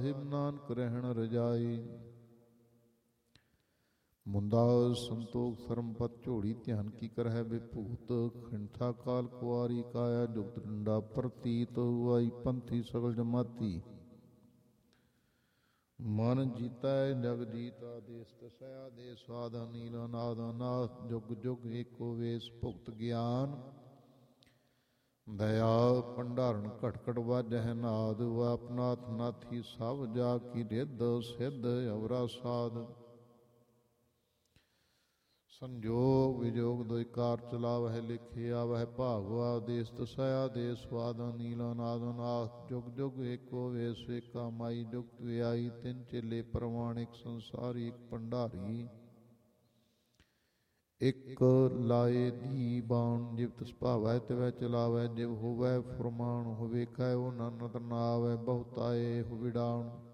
ਸਾਹਿਬ ਨਾਨਕ ਰਹਿਣ ਰਜਾਈ। ਮੁੰਦਾ ਸੰਤੋਖ ਸਰਮਪਤ ਝੋੜੀ ਧਿਆਨ ਕੀ ਕਰਹਿ ਵਿਭੂਤ। ਖਿੰਠਾ ਕਾਲ ਕੁਆਰੀ ਕਾਇਆ ਜੁਗਤ ਡੰਡਾ ਪ੍ਰਤੀਤ। ਆਈ ਪੰਥੀ ਸਗਲ ਜਮਾਤੀ ਮਨ ਜੀਤੈ ਜਗ ਜੀਤਾ। ਦੇਸ ਤਸੈ ਦੇ ਸਵਾਦਾ ਨੀਲਾ ਨਾਦਾ ਨਾਥ। ਜੁਗ ਜੁਗ ਏਕੋ ਵੇਸ ਭੁਗਤ ਗਿਆਨ। ਦਇਆ ਭੰਡਾਰਨ ਘਟ ਘਟ ਵਾਜਹਿ ਨਾਦ। ਆਪਨਾਥ ਨਾਥੀ ਸਭ ਜਾ ਕੀ ਰਿੱਧ। ਸਿੱਧ ਅਵਰਾ ਸਾਧ ਸੰਜੋਗ ਵਿਜੋਗ ਦੋਇ ਕਾਰ ਚਲਾਵਹਿ। ਲਿਖੇ ਆਵਹਿ ਭਾਗਵਾ। ਦੇਸ ਤਸੈ ਆਦੇਸ ਸਵਾਦਾ ਨੀਲਾ ਨਾਦਾ ਨਾਥ। ਜੁਗ ਜੁਗ ਏਕੋ ਵੇਸ ਏਕਾ ਮਾਈ। ਜੁਗਤ ਵਿਆਈ ਤਿੰਨ ਚੇਲੇ ਪ੍ਰਮਾਣਿਕ। ਸੰਸਾਰੀ ਇੱਕ ਭੰਡਾਰੀ। ਇੱਕ ਲਾਏ ਦੀ ਬਾਣ। ਜਿਵ ਤਿਸ ਭਾਵੈ ਤਿਵੈ ਚਲਾਵੈ। ਜਿਵ ਹੋਵੈ ਫੁਰਮਾਨ। ਹੋਵੇ ਕੈ ਉਹ ਨਦਰ ਨਾ ਆਵੈ। ਬਹੁਤ ਆਏ ਹੋ ਵਿਡਾਣ।